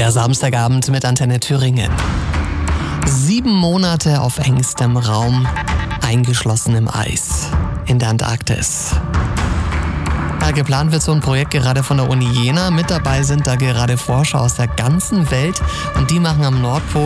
Der Samstagabend mit Antenne Thüringen. 7 Monate auf engstem Raum, eingeschlossen im Eis in der Antarktis. Ja, geplant wird so ein Projekt gerade von der Uni Jena. Mit dabei sind da gerade Forscher aus der ganzen Welt und die machen am Nordpol